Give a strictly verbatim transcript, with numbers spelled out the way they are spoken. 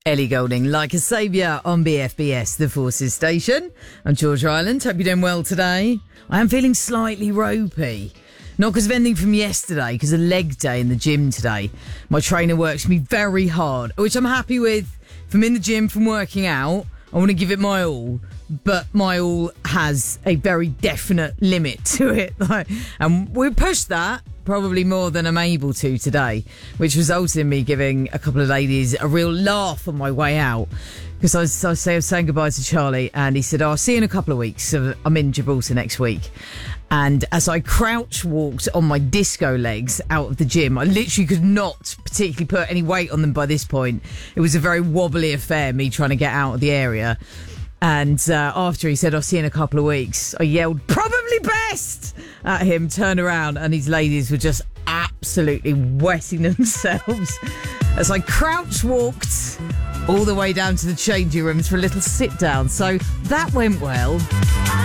Ellie Goulding, Like a Saviour on B F B S, the Forces Station. I'm George Ireland. Hope you're doing well today. I am feeling slightly ropey. Not because of anything from yesterday, because of leg day in the gym today. My trainer works me very hard, which I'm happy with. If I'm in the gym from working out, I want to give it my all. But my all has a very definite limit to it. And we pushed that probably more than I'm able to today, which resulted in me giving a couple of ladies a real laugh on my way out. Because I was, I was saying goodbye to Charlie, and he said, oh, I'll see you in a couple of weeks. So I'm in Gibraltar next week. And as I crouch walked on my disco legs out of the gym, I literally could not particularly put any weight on them by this point. It was a very wobbly affair, me trying to get out of the area. And uh, after he said, I'll see you in a couple of weeks, I yelled, probably best, at him, turn around, and his ladies were just absolutely wetting themselves as I crouch walked all the way down to the changing rooms for a little sit down. So that went well.